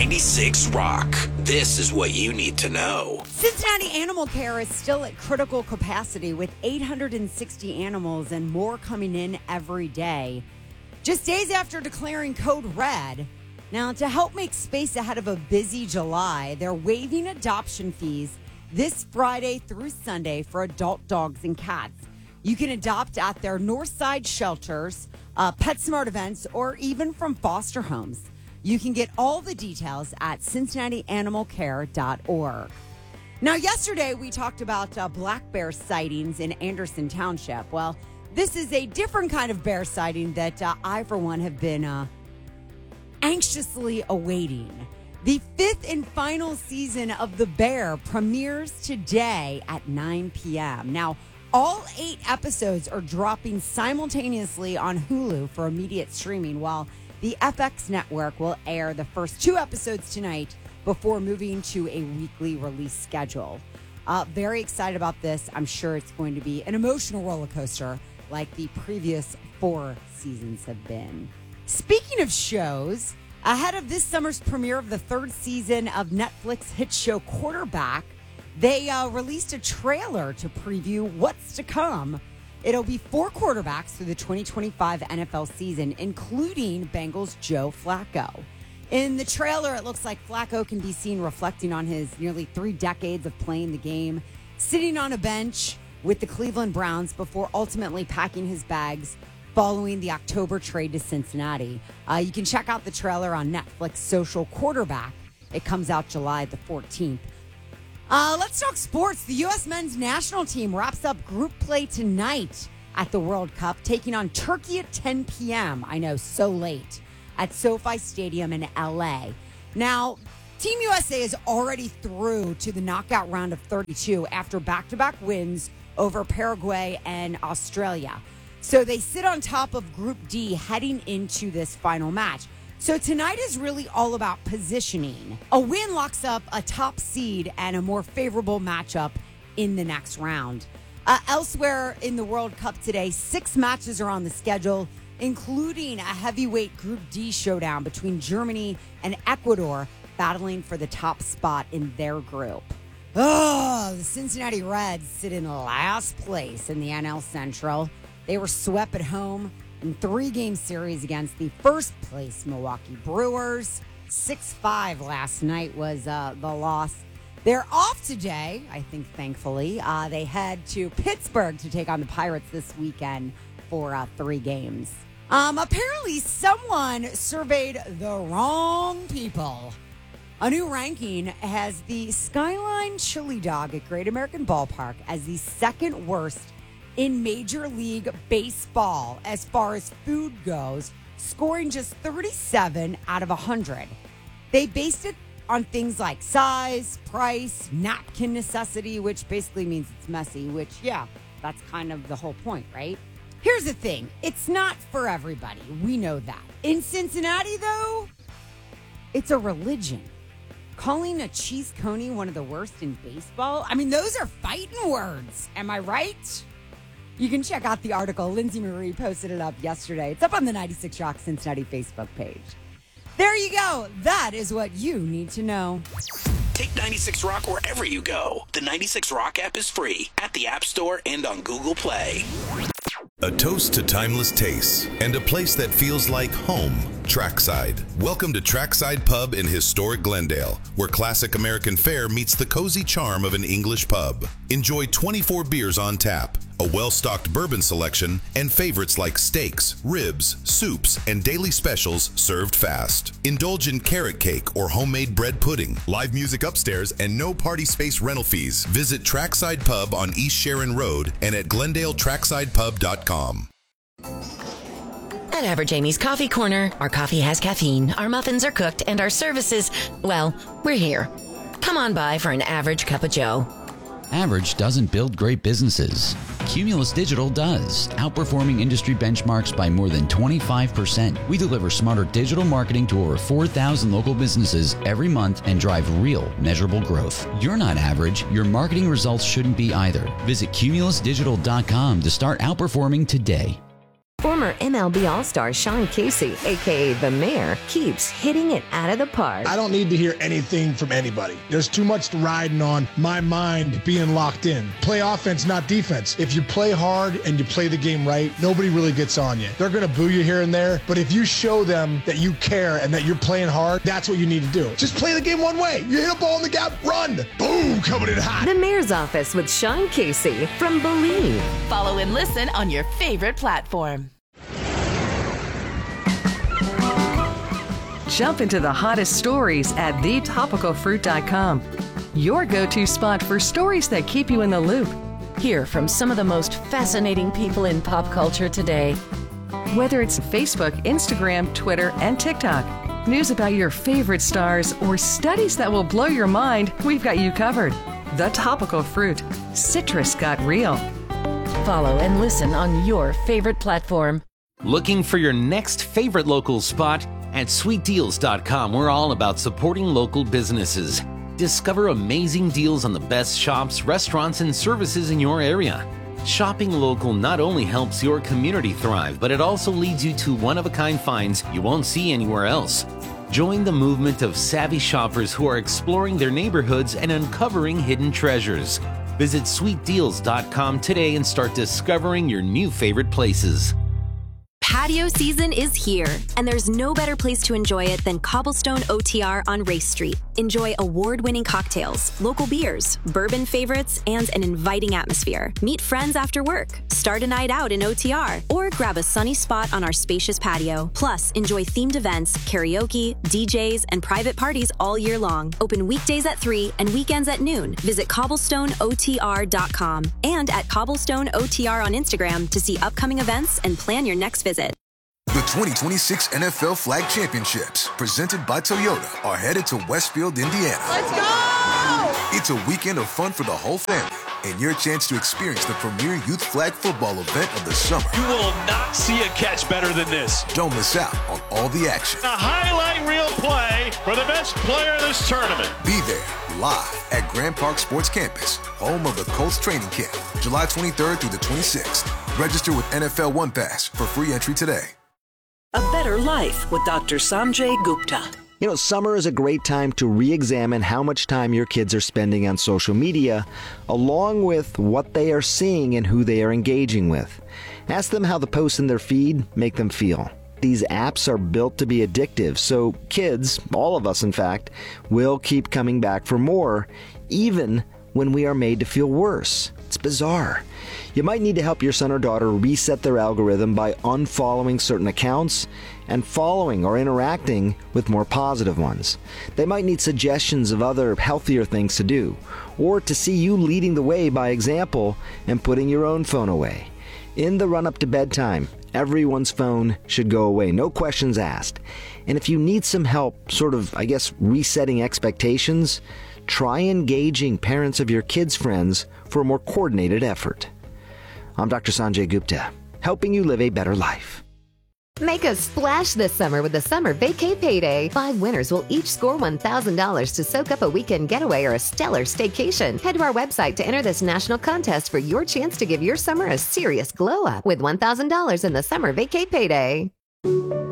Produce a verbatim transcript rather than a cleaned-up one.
ninety-six Rock. This is what you need to know. Cincinnati Animal Care is still at critical capacity with eight hundred sixty animals and more coming in every day. Just days after declaring code red. Now, to help make space ahead of a busy July, they're waiving adoption fees this Friday through Sunday for adult dogs and cats. You can adopt at their Northside shelters, uh, PetSmart events, or even from foster homes. You can get all the details at cincinnati animal care dot org. Now, yesterday we talked about uh, black bear sightings in Anderson Township. Well, this is a different kind of bear sighting that uh, I, for one, have been uh, anxiously awaiting. The fifth and final season of The Bear premieres today at nine p.m. Now, all eight episodes are dropping simultaneously on Hulu for immediate streaming, while the F X network will air the first two episodes tonight before moving to a weekly release schedule. Uh, very excited about this. I'm sure it's going to be an emotional roller coaster like the previous four seasons have been. Speaking of shows, ahead of this summer's premiere of the third season of Netflix hit show Quarterback, they uh, released a trailer to preview what's to come. It'll be four quarterbacks through the twenty twenty-five N F L season, including Bengals' Joe Flacco. In the trailer, it looks like Flacco can be seen reflecting on his nearly three decades of playing the game, sitting on a bench with the Cleveland Browns before ultimately packing his bags following the October trade to Cincinnati. Uh, you can check out the trailer on Netflix Social Quarterback. It comes out July the fourteenth. Uh, let's talk sports. The U S men's national team wraps up group play tonight at the World Cup, taking on Turkey at ten p.m. I know, so late, at SoFi Stadium in L A. Now, Team U S A is already through to the knockout round of thirty-two after back-to-back wins over Paraguay and Australia. So they sit on top of Group D heading into this final match. So tonight is really all about positioning. A win locks up a top seed and a more favorable matchup in the next round. Uh, elsewhere in the World Cup today, six matches are on the schedule, including a heavyweight Group D showdown between Germany and Ecuador, battling for the top spot in their group. Oh, the Cincinnati Reds sit in last place in the N L Central. They were swept at home in three-game series against the first-place Milwaukee Brewers. six five last night was uh, the loss. They're off today, I think, thankfully. Uh, they head to Pittsburgh to take on the Pirates this weekend for uh, three games. Um, apparently, someone surveyed the wrong people. A new ranking has the Skyline Chili Dog at Great American Ballpark as the second worst in Major League Baseball as far as food goes, scoring just thirty-seven out of one hundred. They based it on things like size, price, napkin necessity, which basically means it's messy, which, yeah, that's kind of the whole point, right? Here's the thing. It's not for everybody. We know that. In Cincinnati, though, it's a religion. Calling a cheese coney one of the worst in baseball? I mean, those are fighting words. Am I right? You can check out the article. Lindsay Marie posted it up yesterday. It's up on the ninety-six Rock Cincinnati Facebook page. There you go. That is what you need to know. Take ninety-six Rock wherever you go. The ninety-six Rock app is free at the App Store and on Google Play. A toast to timeless tastes and a place that feels like home. Trackside. Welcome to Trackside Pub in historic Glendale, where classic American fare meets the cozy charm of an English pub. Enjoy twenty-four beers on tap, a well-stocked bourbon selection, and favorites like steaks, ribs, soups, and daily specials served fast. Indulge in carrot cake or homemade bread pudding. Live music upstairs and no party space rental fees. Visit Trackside Pub on East Sharon Road and at glendale trackside pub dot com. At Average Amy's Coffee Corner, our coffee has caffeine, our muffins are cooked, and our services, well, we're here. Come on by for an average cup of joe. Average doesn't build great businesses. Cumulus Digital does, outperforming industry benchmarks by more than twenty-five percent. We deliver smarter digital marketing to over four thousand local businesses every month and drive real, measurable growth. You're not average. Your marketing results shouldn't be either. Visit cumulus digital dot com to start outperforming today. Former M L B All-Star Sean Casey, a k a. The Mayor, keeps hitting it out of the park. I don't need to hear anything from anybody. There's too much riding on my mind being locked in. Play offense, not defense. If you play hard and you play the game right, nobody really gets on you. They're going to boo you here and there, but if you show them that you care and that you're playing hard, that's what you need to do. Just play the game one way. You hit a ball in the gap, run. Boom, coming in hot. The Mayor's Office with Sean Casey from Believe. Follow and listen on your favorite platform. Jump into the hottest stories at the topical fruit dot com. Your go-to spot for stories that keep you in the loop. Hear from some of the most fascinating people in pop culture today. Whether it's Facebook, Instagram, Twitter, and TikTok, news about your favorite stars, or studies that will blow your mind, we've got you covered. The Topical Fruit. Citrus got real. Follow and listen on your favorite platform. Looking for your next favorite local spot? At sweet deals dot com, we're all about supporting local businesses. Discover amazing deals on the best shops, restaurants, and services in your area. Shopping local not only helps your community thrive, but it also leads you to one-of-a-kind finds you won't see anywhere else. Join the movement of savvy shoppers who are exploring their neighborhoods and uncovering hidden treasures. Visit sweet deals dot com today and start discovering your new favorite places. Patio season is here, and there's no better place to enjoy it than Cobblestone O T R on Race Street. Enjoy award-winning cocktails, local beers, bourbon favorites, and an inviting atmosphere. Meet friends after work, start a night out in O T R, or grab a sunny spot on our spacious patio. Plus, enjoy themed events, karaoke, D Js, and private parties all year long. Open weekdays at three and weekends at noon. Visit cobblestone O T R dot com and at Cobblestone O T R on Instagram to see upcoming events and plan your next visit. The twenty twenty-six N F L Flag Championships, presented by Toyota, are headed to Westfield, Indiana. Let's go! It's a weekend of fun for the whole family and your chance to experience the premier youth flag football event of the summer. You will not see a catch better than this. Don't miss out on all the action. A highlight reel play for the best player of this tournament. Be there live at Grand Park Sports Campus, home of the Colts training camp, July twenty-third through the twenty-sixth. Register with N F L One Pass for free entry today. A Better Life with Doctor Sanjay Gupta. You know, summer is a great time to re-examine how much time your kids are spending on social media, along with what they are seeing and who they are engaging with. Ask them how the posts in their feed make them feel. These apps are built to be addictive, so kids, all of us in fact, will keep coming back for more, even when we are made to feel worse. It's bizarre. You might need to help your son or daughter reset their algorithm by unfollowing certain accounts and following or interacting with more positive ones. They might need suggestions of other healthier things to do, or to see you leading the way by example and putting your own phone away. In the run-up to bedtime, everyone's phone should go away, no questions asked. And if you need some help, sort of, I guess, resetting expectations, try engaging parents of your kids' friends for a more coordinated effort. I'm Doctor Sanjay Gupta, helping you live a better life. Make a splash this summer with the Summer Vacay Payday. Five winners will each score one thousand dollars to soak up a weekend getaway or a stellar staycation. Head to our website to enter this national contest for your chance to give your summer a serious glow up with one thousand dollars in the Summer Vacay Payday.